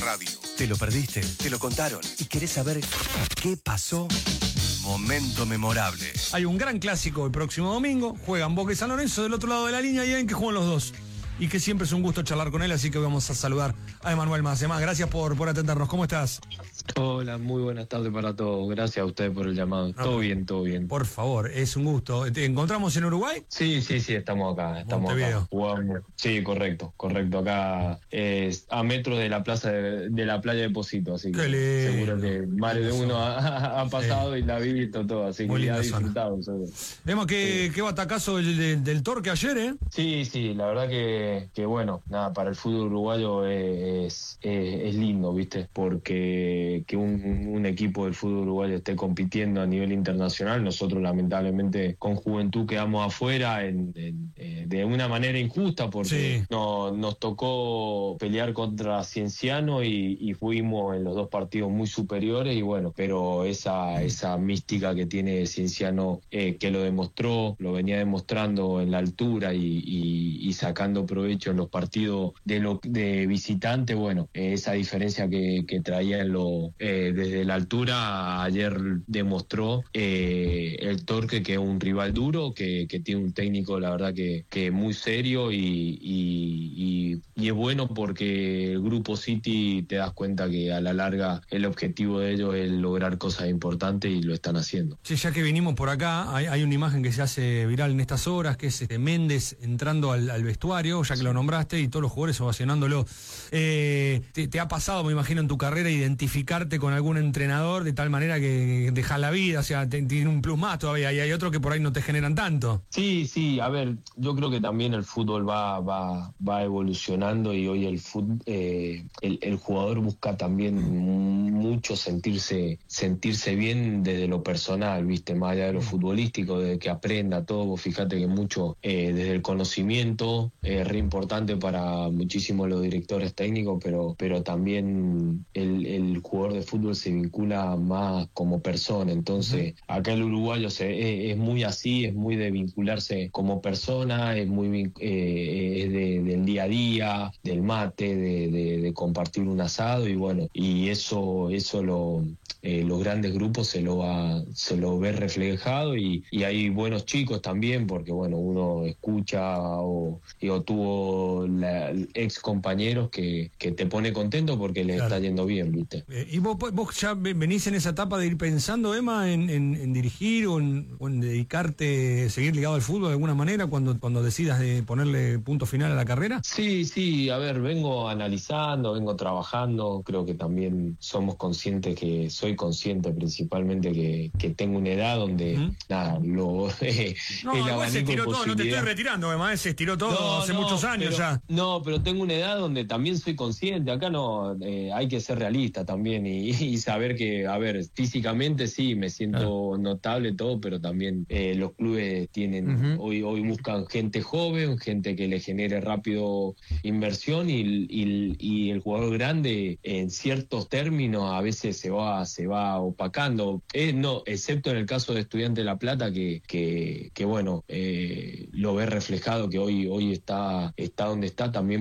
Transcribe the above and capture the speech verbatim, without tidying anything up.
radio. ¿Te lo perdiste? ¿Te lo contaron? ¿Y querés saber qué pasó? Momento memorable. Hay un gran clásico el próximo domingo. Juegan Boca y San Lorenzo del otro lado de la línea y hay que juegan los dos. Y que siempre es un gusto charlar con él, así que vamos a saludar a Emanuel Macema. Gracias por, por atendernos. ¿Cómo estás? Hola, muy buenas tardes para todos. Gracias a ustedes por el llamado. No, todo bien, todo bien. Por favor, es un gusto. ¿Te encontramos en Uruguay? Sí, sí, sí, estamos acá. Estamos acá jugando. Sí, correcto, correcto. Acá es a metros de la plaza de, de la playa de Posito, así que seguro que más de uno ha, ha pasado sí. Y la ha visto todo, así muy que ha disfrutado. Vemos que, sí. Qué batacazo del, del, del Torque ayer, ¿eh? Sí, sí, la verdad que, que bueno, nada, para el fútbol uruguayo es, es, es lindo, ¿viste? Porque que un, un equipo del fútbol uruguayo esté compitiendo a nivel internacional. Nosotros lamentablemente con Juventud quedamos afuera en, en, eh, de una manera injusta porque sí. no, nos tocó pelear contra Cienciano y, y fuimos en los dos partidos muy superiores y bueno, pero esa, esa mística que tiene Cienciano eh, que lo demostró, lo venía demostrando en la altura y, y, y sacando provecho en los partidos de, lo, de visitante, bueno, eh, esa diferencia que, que traía en lo Eh, desde la altura ayer demostró eh, el Torque que es un rival duro, que, que tiene un técnico la verdad que, que muy serio y, y, y, y es bueno porque el grupo City te das cuenta que a la larga el objetivo de ellos es lograr cosas importantes y lo están haciendo. Sí, ya que vinimos por acá, hay, hay una imagen que se hace viral en estas horas, que es este Méndez entrando al, al vestuario, ya que lo nombraste, y todos los jugadores ovacionándolo. Eh, te, te ha pasado, me imagino, en tu carrera identificar con algún entrenador de tal manera que deja la vida, o sea, te, tiene un plus más todavía y hay otros que por ahí no te generan tanto. Sí, sí, a ver, yo creo que también el fútbol va va, va evolucionando y hoy el, fútbol, eh, el el jugador busca también mucho sentirse sentirse bien desde lo personal, viste, más allá de lo futbolístico, desde que aprenda todo. Vos fíjate que mucho eh, desde el conocimiento es eh, re importante para muchísimos los directores técnicos, pero pero también el, el jugador de fútbol se vincula más como persona. Entonces acá el uruguayo se, es, es muy así, es muy de vincularse como persona, es muy eh, es de, del día a día, del mate, de, de, de compartir un asado y bueno, y eso eso lo eh, los grandes grupos se lo va, se lo ve reflejado y, y hay buenos chicos también porque bueno, uno escucha o, o tuvo la, ex compañeros que, que te pone contento porque les claro. Está yendo bien, ¿viste? Eh, ¿Y vos, vos ya venís en esa etapa de ir pensando, Emma, en, en, en dirigir o en, o en dedicarte, seguir ligado al fútbol de alguna manera cuando, cuando decidas de ponerle punto final a la carrera? Sí, sí, a ver, vengo analizando, vengo trabajando, creo que también somos conscientes que, soy consciente principalmente que, que tengo una edad donde, ¿Mm? nada, lo... Eh, no, el igual se estiró todo, no te estoy retirando, Emma, se estiró todo no, hace no, muchos años pero, ya. No, pero tengo una edad donde también soy consciente, acá no, eh, hay que ser realista también y, y saber que, a ver, físicamente sí, me siento ah. notable todo, pero también eh, los clubes tienen, uh-huh. hoy hoy buscan gente joven, gente que le genere rápido inversión y, y, y el jugador grande en ciertos términos a veces se va se va opacando, eh, no, excepto en el caso de Estudiantes de La Plata que, que, que bueno, eh, lo ve reflejado que hoy, hoy está, está donde está también